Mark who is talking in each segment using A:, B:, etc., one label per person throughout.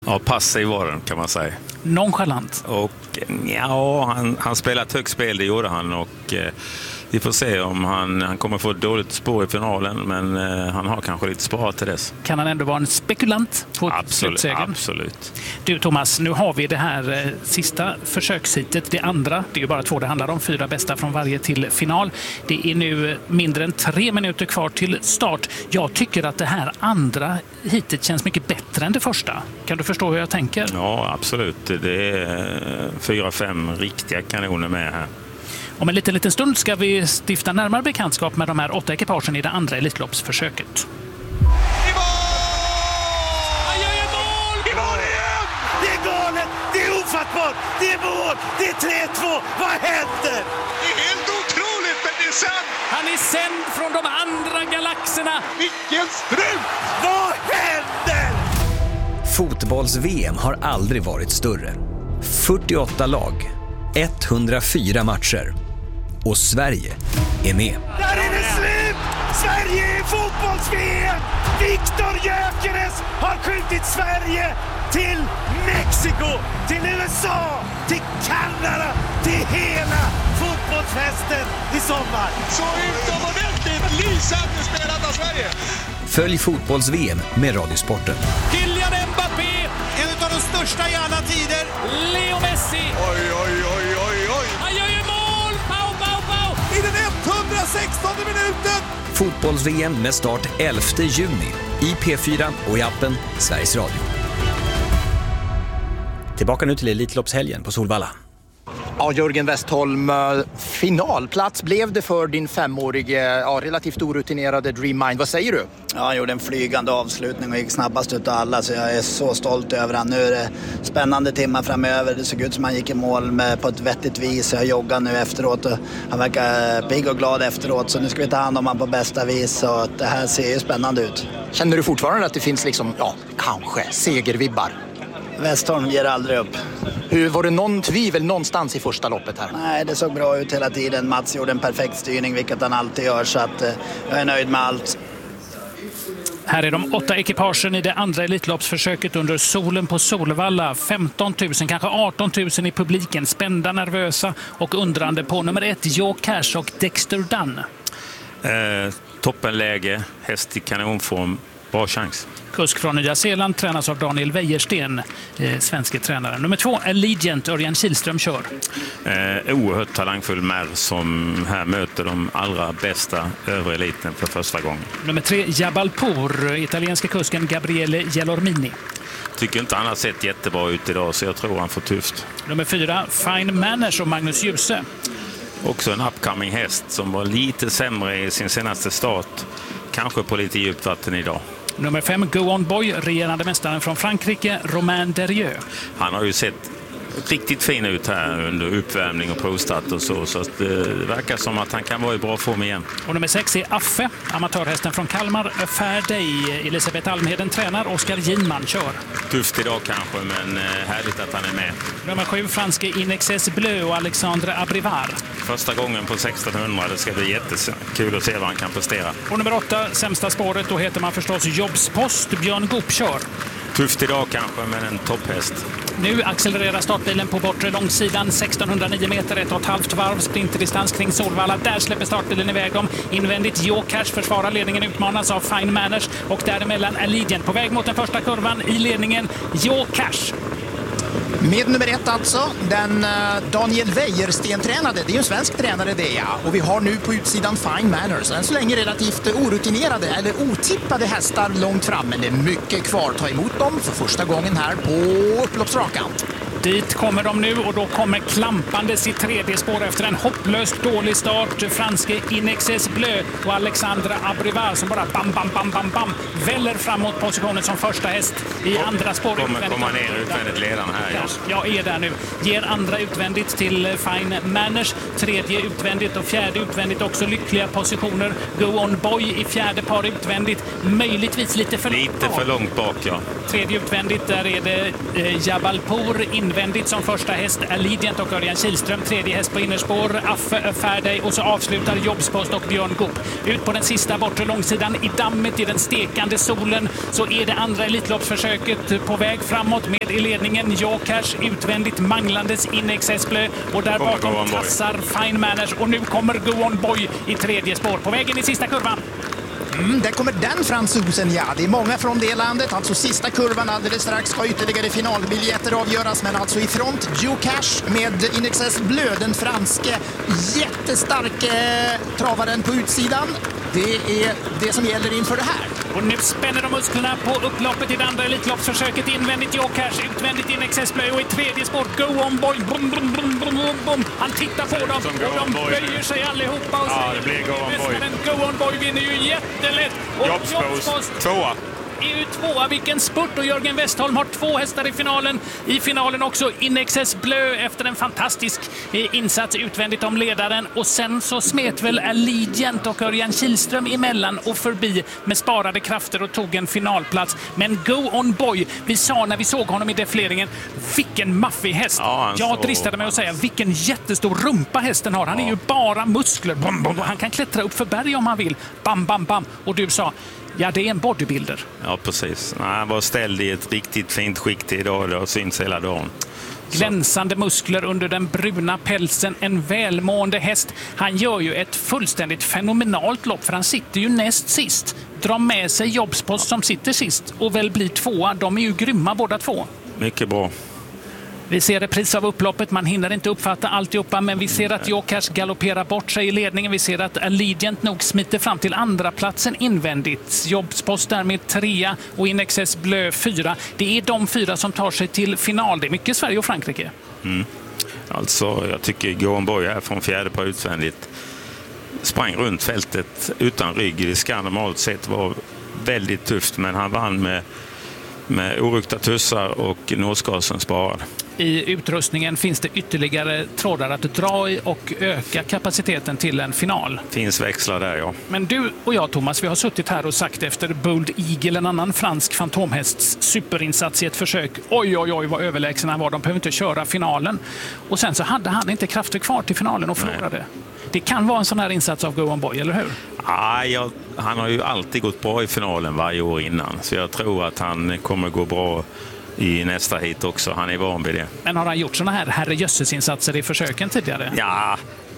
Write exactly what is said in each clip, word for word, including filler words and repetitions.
A: Ja, passiv var den kan man säga.
B: Nonchalant.
A: Och ja, han, han spelar ett högt spel, det gjorde han. Och eh, vi får se om han, han kommer få ett dåligt spår i finalen. Men eh, han har kanske lite sparat till dess.
B: Kan han ändå vara en spekulant på
A: absolut,
B: slutsegern?
A: Absolut.
B: Du Thomas, nu har vi det här eh, sista försökshitet. Det andra, det är ju bara två det handlar om. Fyra bästa från varje till final. Det är nu mindre än tre minuter kvar till start. Jag tycker att det här andra hitet känns mycket bättre än det första. Kan du förstå hur jag tänker?
A: Ja, absolut. Det är fyra, fem riktiga kanoner med här.
B: Om en liten, liten stund ska vi stifta närmare bekantskap med de här åtta ekipagen i det andra Elitloppsförsöket.
C: I mål! Han gör ju mål! I mål igen! Det är galet! Det är ofattbart! Det är mål! Det är tre två! Vad händer? Det är helt otroligt, men det är sant!
B: Han är sänd från de andra galaxerna!
C: Vilken strut! Vad händer?
D: Fotbolls-V M har aldrig varit större. fyrtioåtta lag, etthundrafyra matcher. Och Sverige är med.
C: Där är det slut! Sverige är fotbolls-V M! Viktor Gyökeres har skjutit Sverige till Mexiko, till U S A, till Kanada, till hela fotbollsfesten i sommar. Så utomordentligt lysande spelat av Sverige!
D: Följ fotbolls-V M med Radiosporten.
B: Kylian Mbappé!
C: En av de största i alla tider.
B: Leo Messi!
C: Oj, oj, oj, oj, oj!
B: Han gör ju mål! Pau, pau, pau!
C: I den etthundrasextonde minuten!
D: Fotbolls-V M med start elfte juni i P fyra och i appen Sveriges Radio. Tillbaka nu till Elitloppshelgen på Solvalla.
E: Ja, Jörgen Westholm, finalplats blev det för din femårige, ja, relativt orutinerade Dream Mind. Vad säger du?
F: Ja, han gjorde en flygande avslutning och gick snabbast utav alla, så jag är så stolt över han. Nu är det spännande timmar framöver. Det såg ut som han gick i mål med, på ett vettigt vis. Jag joggar nu efteråt och han verkar pigg och glad efteråt, så nu ska vi ta hand om han på bästa vis, så det här ser ju spännande ut.
E: Känner du fortfarande att det finns liksom, ja, kanske segervibbar?
F: Westholm ger aldrig upp.
E: Hur, var det någon tvivel någonstans i första loppet här?
F: Nej, det såg bra ut hela tiden. Mats gjorde en perfekt styrning, vilket han alltid gör, så att, eh, jag är nöjd med allt.
B: Här är de åtta ekipagen i det andra Elitloppsförsöket under solen på Solvalla. femton tusen, kanske arton tusen i publiken. Spända, nervösa och undrande på nummer ett, Joe Cash och Dexter Dunn.
A: Eh, toppenläge, häst i kanonform, bra chans.
B: Kusk från Nya Zeeland tränas av Daniel Wäjersten, eh, svenske tränaren. Nummer två, Allegiant, Örjan Kihlström kör.
A: Eh, oerhört talangfull mär som här möter de allra bästa övre eliten för första gången.
B: Nummer tre, Jabalpur, italienska kusken Gabriele Gelormini.
A: Tycker inte han har sett jättebra ut idag, så jag tror han får tufft.
B: Nummer fyra, Fine Manners och Magnus Djuse.
A: Också en upcoming häst som var lite sämre i sin senaste start. Kanske på lite djupt vatten idag.
B: Nummer fem, Go On Boy, regerande mästaren från Frankrike, Romain Derieux.
A: Han har ju sett riktigt fin ut här under uppvärmning och provstart och så. Så att det verkar som att han kan vara i bra form igen.
B: Och nummer sex är Affe, amatörhästen från Kalmar, Fair Day. Elisabeth Almheden tränar, Oskar Ginman kör.
A: Tufft idag kanske, men härligt att han är med.
B: Nummer sju, franske Inexes Bleu och Alexandre Abrivar.
A: Första gången på sextonhundra, det ska bli jättekul att se vad han kan prestera.
B: Och nummer åtta, sämsta spåret, då heter man förstås Jobbspost, Björn Goop kör.
A: Tufft idag kanske, men en topphäst.
B: Nu accelererar startbilen på bortre långsidan, sextonhundranio meter, ett och ett halvt varv, sprinterdistans kring Solvalla. Där släpper startbilen iväg dem. Invändigt Joe Cash försvarar ledningen, utmanas av Fine Manners och däremellan Allegiant på väg mot den första kurvan i ledningen, Joe Cash.
E: Med nummer ett alltså, den Daniel Wäjersten tränade. Det är ju en svensk tränare det, ja. Och vi har nu på utsidan Fine Manners. Än så länge relativt orutinerade eller otippade hästar långt fram. Men det är mycket kvar. Ta emot dem för första gången här på upploppsrakan.
B: Dit kommer de nu och då kommer klampandes i tredje spår efter en hopplöst dålig start. Franske Inexes Bleu och Alexandra Abrivar som bara bam, bam, bam, bam, bam väller framåt positionen som första häst i Kom, andra spår.
A: Kommer komma ner utvändigt ledarna här.
B: Ja, jag är där nu. Ger andra utvändigt till Fine Manners. Tredje utvändigt och fjärde utvändigt också lyckliga positioner. Go On Boy i fjärde par utvändigt. Möjligtvis lite för
A: lite
B: långt bak.
A: för långt bak, ja.
B: Tredje utvändigt, där är det eh, Jabalpur in invändigt som första häst. Allegiant och Örjan Kihlström, tredje häst på innerspår. Affe Färday och så avslutar Jobspost och Björn Goop. Ut på den sista bortre långsidan i dammet i den stekande solen så är det andra Elitloppsförsöket på väg framåt med i ledningen Jokash utvändigt manglandes in Excessblö och där bakom tassar Fine Manners och nu kommer Go On Boy i tredje spår på vägen i sista kurvan.
E: Mm, där kommer den fransosen, ja. Det är många från det landet. Alltså sista kurvan alldeles strax ska ytterligare finalbiljetter avgöras. Men alltså i front, Jokash med In Excess Bleu, den franske jättestarke travaren på utsidan. Det är det som gäller inför det här.
B: Och nu spänner de musklerna på upploppet i det andra Elitloppsförsöket. Invändigt Jokash, utvändigt In Excess Bleu och i tredje spår Go On Boy. Bum, bum, bum, bum, bum. Han tittar på dem och de böjer sig allihopa och
A: ja, det blir Go On Boy.
B: Go On Boy vinner ju jättelätt. Och
A: Jobspost, tvåa.
B: är ju tvåa. Vilken spurt, och Jörgen Westholm har två hästar i finalen. I finalen också In Excess Bleu efter en fantastisk insats utvändigt om ledaren. Och sen så smet väl Allegiant och Örjan Kihlström emellan och förbi med sparade krafter och tog en finalplats. Men Go On Boy, vi sa när vi såg honom i defileringen, vilken maffig häst. Ja, jag så... dristade mig att säga vilken jättestor rumpa hästen har. Han ja. är ju bara muskler. Bam, bam. Han kan klättra upp för berg om han vill. Bam, bam, bam. Och du sa, ja, det är en bodybuilder.
A: Ja, precis. Nej, han var ställd i ett riktigt fint skick idag. Det har synts hela dagen.
B: Glänsande muskler under den bruna pälsen. En välmående häst. Han gör ju ett fullständigt fenomenalt lopp, för han sitter ju näst sist. Drar med sig Jobspost som sitter sist och väl blir tvåa. De är ju grymma båda två.
A: Mycket bra.
B: Vi ser repris av upploppet, man hinner inte uppfatta alltihopa, men vi ser att Jokash galopperar bort sig i ledningen. Vi ser att Allegiant nog smiter fram till andra platsen invändigt. Jobspost därmed trea och In Excess Bleu fyra. Det är de fyra som tar sig till final. Det är mycket Sverige och Frankrike.
A: Mm. Alltså, jag tycker Go On Boy är från fjärde på utvändigt. Sprang runt fältet utan rygg. Det ska normalt sett vara väldigt tufft, men han vann med med orukta tussar och nåsgasen sparad.
B: I utrustningen finns det ytterligare trådar att dra i och öka kapaciteten till en final.
A: Finns växlar där, ja.
B: Men du och jag, Thomas, vi har suttit här och sagt efter Bold Eagle, en annan fransk fantomhästs superinsats i ett försök. Oj, oj, oj, vad överlägsen han var. De behöver inte köra finalen. Och sen så hade han inte krafter kvar till finalen och förlorade. Nej. Det kan vara en sån här insats av Go On Boy, eller hur?
A: Ja, jag, han har ju alltid gått bra i finalen varje år innan. Så jag tror att han kommer gå bra i nästa hit också. Han är van vid det.
B: Men har han gjort såna här herrejösses-insatser i försöken tidigare?
A: Ja,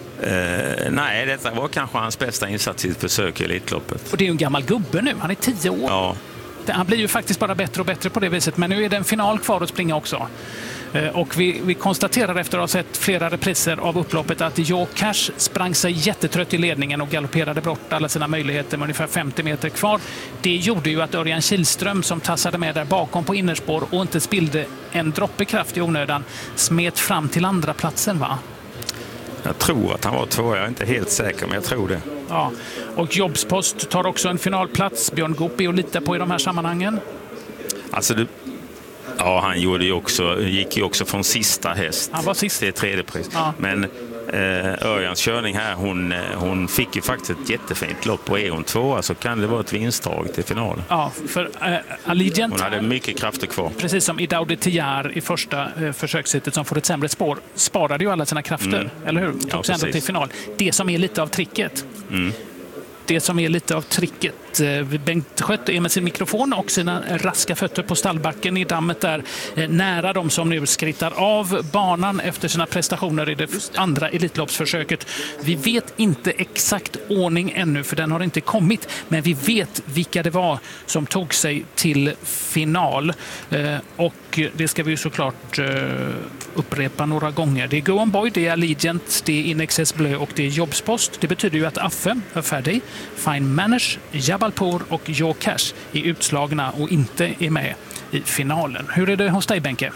A: eh, nej, detta var kanske hans bästa insats i ett försök i Elitloppet.
B: Och det är ju en gammal gubbe nu, han är tio år.
A: Ja.
B: Han blir ju faktiskt bara bättre och bättre på det viset, men nu är det en final kvar att springa också. Och vi, vi konstaterar efter att ha sett flera repriser av upploppet att Jokash sprang sig jättetrött i ledningen och galopperade bort alla sina möjligheter med ungefär femtio meter kvar. Det gjorde ju att Örjan Kihlström, som tassade med där bakom på innerspår och inte spillde en droppe kraft i onödan, smet fram till andra platsen, va?
A: Jag tror att han var två, jag är inte helt säker, men jag tror det.
B: Ja, och Jobspost tar också en finalplats. Björn Goop är att lita på i de här sammanhangen.
A: Alltså, du... ja, han gjorde ju också, gick ju också från sista häst.
B: Han var sist.
A: Det är tredje pris.
B: Ja.
A: Men eh, Örjans körning här, hon, hon fick ju faktiskt ett jättefint lopp. Och är hon tvåa så kan det vara ett vinsttag till finalen.
B: Ja, för eh, Allegiant...
A: Hon hade mycket krafter kvar.
B: Precis som Idaudi Tiar i första eh, försökssättet som får ett sämre spår, sparade ju alla sina krafter, mm. eller hur? Tog ja, sig ändå till final. Det som är lite av tricket. Mm. Det som är lite av tricket. Bengt Schött är med sin mikrofon och sina raska fötter på stallbacken i dammet där, nära de som nu skrittar av banan efter sina prestationer i det andra Elitloppsförsöket. Vi vet inte exakt ordning ännu, för den har inte kommit, men vi vet vilka det var som tog sig till final. Och det ska vi ju såklart upprepa några gånger. Det är Go On Boy, det är Allegiant, det är In Excess Bleu och det är Jobspost. Det betyder ju att Affe, Färday, Fine Manners, Jabalpur och Jokash är utslagna och inte är med i finalen. Hur är det hos dig, Benke?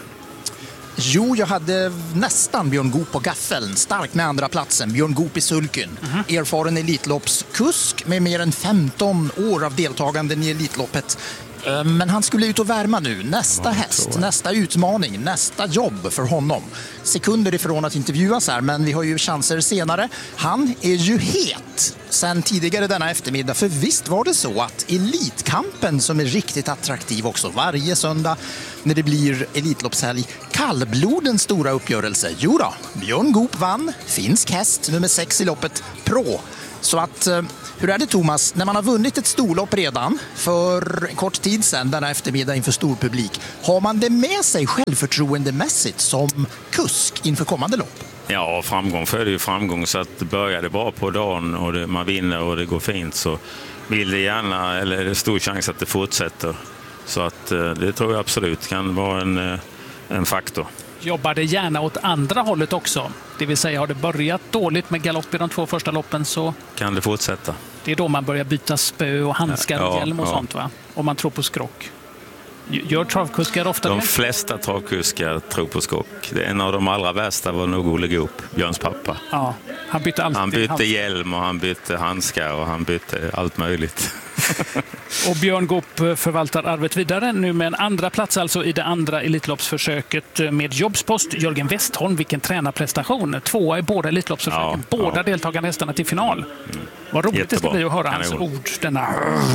E: Jo, jag hade nästan Björn Goop på gaffeln. Stark med andra platsen. Björn Goop i sulken. Mm-hmm. Erfaren elitloppskusk med mer än femton år av deltagande i Elitloppet. Men han skulle ut och värma nu. Nästa häst, nästa utmaning, nästa jobb för honom. Sekunder ifrån att intervjuas här, men vi har ju chanser senare. Han är ju het sen tidigare denna eftermiddag. För visst var det så att Elitkampen, som är riktigt attraktiv också varje söndag när det blir Elitloppshelg, kallblodens stora uppgörelse. Jo då, Björn Goop vann, finsk häst, nummer sex i loppet, Pro. Så att, hur är det Thomas, när man har vunnit ett storlopp redan för en kort tid sedan denna eftermiddag inför stor publik, har man det med sig självförtroendemässigt som kusk inför kommande lopp?
A: Ja, framgång föder ju framgång, så att börjar det bra på dagen och det, man vinner och det går fint, så vill det gärna, eller är det stor chans att det fortsätter. Så att det tror jag absolut kan vara en, en faktor.
B: Jobbar det gärna åt andra hållet också? Det vill säga, har det börjat dåligt med galopp i de två första loppen, så
A: kan det fortsätta.
B: Det är då man börjar byta spö och handskar och
A: ja,
B: hjälm och
A: ja.
B: sånt, va? Om man tror på skrock. Gör travkuskar ofta
A: De
B: det?
A: flesta travkuskar tror på skock. Det är en av de allra värsta var nog Olle Goop, Björns pappa.
B: Ja, han bytte alltid
A: Han bytte
B: handskar.
A: hjälm och han bytte handskar och han bytte allt möjligt.
B: Och Björn Goop förvaltar arvet vidare nu med en andra plats, alltså i det andra Elitloppsförsöket med Jobspost. Jörgen Westholm, vilken tränarprestation. Tvåa i båda Elitloppsförsöken,
A: ja,
B: båda
A: ja.
B: deltagarna hästarna till final. Mm. Vad roligt Jättebra. Det ska bli att höra hans
A: Kanon.
B: ord, denna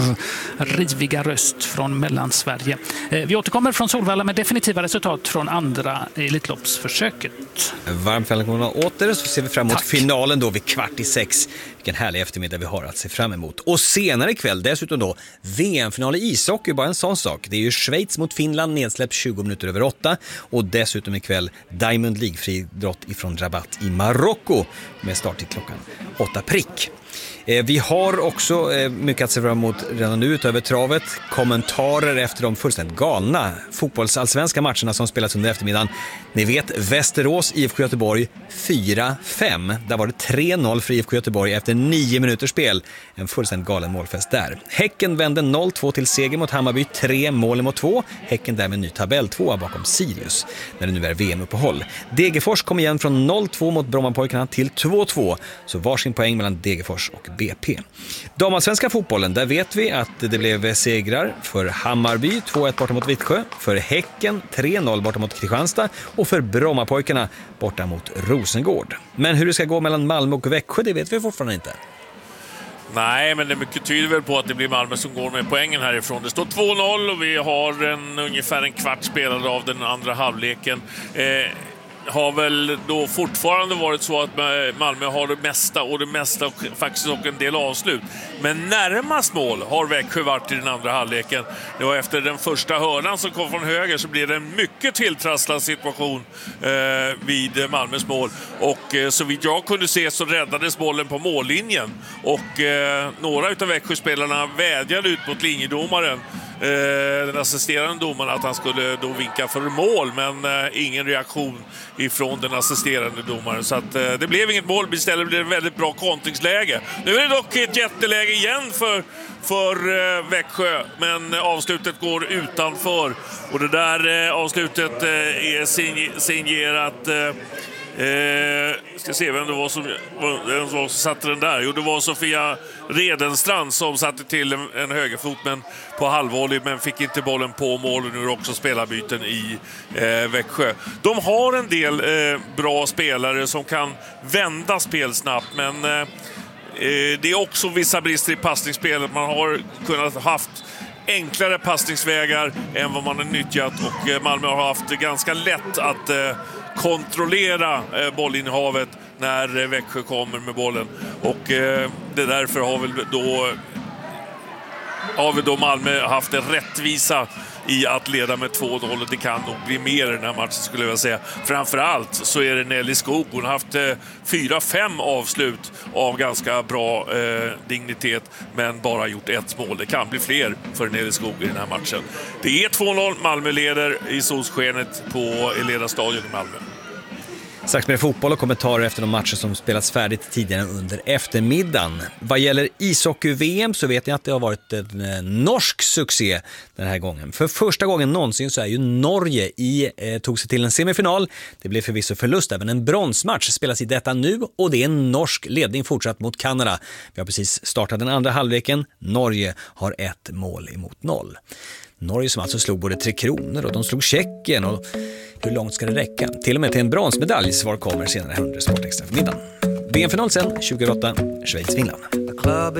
B: riviga röst från Mellansverige. Vi återkommer från Solvalla med definitiva resultat från andra Elitloppsförsöket.
G: Varmt välkomna åter, så ser vi fram emot
B: Tack.
G: finalen då vid kvart i sex. Vilken härlig eftermiddag vi har att se fram emot. Och senare ikväll dessutom då V M-final i ishockey, bara en sån sak. Det är ju Schweiz mot Finland, nedsläpp tjugo minuter över åtta. Och dessutom ikväll Diamond League-friidrott ifrån Rabat i Marocko med start i klockan åtta prick. Eh, vi har också eh, mycket att se fram emot redan nu utöver travet. Kommentarer efter de fullständigt galna fotbollsallsvenska matcherna som spelas under eftermiddagen. Ni vet, Västerås I F K Göteborg fyra fem. Där var det tre noll för I F K Göteborg efter nio minuters spel. En fullständigt galen målfest där. Häcken vände noll två till seger mot Hammarby, tre mål mot två. Häcken där med ny tabell, tvåa bakom Sirius när det nu är V M-uppehåll. Degerfors kom igen från noll två mot Brommapojkarna till två två. Så varsin poäng mellan Degerfors och B P. Damallsvenska fotbollen, där vet vi att det blev segrar för Hammarby, två ett borta mot Vittsjö, för Häcken tre noll borta mot Kristianstad och för Brommapojkarna borta mot Rosengård. Men hur det ska gå mellan Malmö och Växjö, det vet vi fortfarande inte.
H: Nej, men det mycket tyder väl på att det blir Malmö som går med poängen härifrån. Det står två noll och vi har en, ungefär en kvart spelad av den andra halvleken. Eh, har väl då fortfarande varit så att Malmö har det mesta och det mesta och faktiskt också en del avslut. Men närmast mål har Växjö varit i den andra halvleken. Det var efter den första hörnan som kom från höger, så blev det en mycket tilltrasslad situation eh, vid Malmös mål. Och eh, så vitt jag kunde se så räddades bollen på mållinjen. Och eh, några utav Växjö-spelarna vädjade ut mot linjedomaren, den assisterande domaren, att han skulle då vinka för mål, men eh, ingen reaktion ifrån den assisterande domaren, så att eh, det blev inget mål. Istället blev det ett väldigt bra kontringsläge. Nu är det dock ett jätteläge igen för, för eh, Växjö, men eh, avslutet går utanför, och det där eh, avslutet eh, är sign- signerat eh, Eh, ska se vem det var som, vem som satte den där. Jo, det var Sofia Redenstrand som satte till en, en högerfot, men på halvvolley, men fick inte bollen på mål. Nu är det också spelarbyten i eh, Växjö. De har en del eh, bra spelare som kan vända spel snabbt, men eh, det är också vissa brister i passningsspelet. Man har kunnat haft enklare passningsvägar än vad man har nyttjat, och eh, Malmö har haft ganska lätt att eh, kontrollera eh, bollinnehavet när eh, Växjö kommer med bollen, och eh, det därför har väl då har vi då Malmö haft en rättvisa i att leda med två noll. Det kan nog bli mer i den här matchen, skulle jag vilja säga. Framförallt så är det Nelly Skog. Hon har haft eh, fyra fem avslut av ganska bra eh, dignitet, men bara gjort ett mål. Det kan bli fler för Nelly Skog i den här matchen. Det är två noll. Malmö leder i solskenet på Eleda stadion i Malmö.
G: Strax med fotboll och kommentarer efter de matcher som spelats färdigt tidigare under eftermiddagen. Vad gäller ishockey-V M så vet jag att det har varit en eh, norsk succé den här gången. För första gången någonsin så är ju Norge i, eh, tog sig till en semifinal. Det blev förvisso förlust, även en bronsmatch spelas i detta nu, och det är en norsk ledning fortsatt mot Kanada. Vi har precis startat den andra halvleken. Norge har ett mål emot noll. Norge som alltså slog både Tre Kronor och de slog Tjeckien. Och hur långt ska det räcka? Till och med till en bronsmedalj. Svar kommer senare här under Sportextra för middagen. V M-final sen, tjugohundraåtta, Schweiz-Finland.